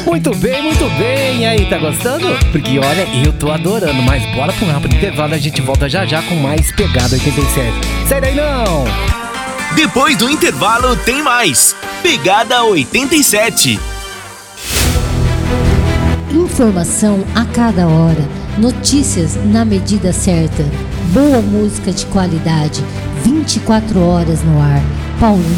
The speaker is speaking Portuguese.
Muito bem, e aí, tá gostando? Porque olha, eu tô adorando, mas bora pra um rápido intervalo, a gente volta já com mais Pegada 87. Sai daí não! Depois do intervalo tem mais Pegada 87. Informação a cada hora, notícias na medida certa, boa música de qualidade, 24 horas no ar. Paulinho